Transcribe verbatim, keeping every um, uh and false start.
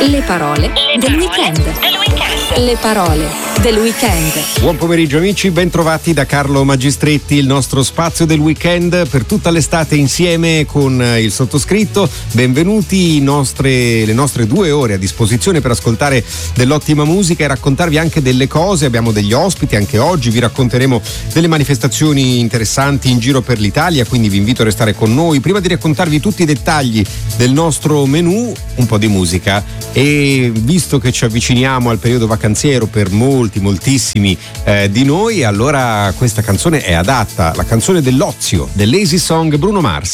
Le parole, Le del, parole weekend. del weekend. Le parole del weekend. Buon pomeriggio amici, ben trovati da Carlo Magistretti, il nostro spazio del weekend per tutta l'estate insieme con il sottoscritto. Benvenuti, nostre, le nostre due ore a disposizione per ascoltare dell'ottima musica e raccontarvi anche delle cose. Abbiamo degli ospiti anche oggi, vi racconteremo delle manifestazioni interessanti in giro per l'Italia, quindi vi invito a restare con noi. Prima di raccontarvi tutti i dettagli del nostro menù, un po' di musica, e visto che ci avviciniamo al periodo vacanziero per molti, moltissimi eh, di noi, allora questa canzone è adatta, la canzone dell'ozio, del Lazy Song, Bruno Mars.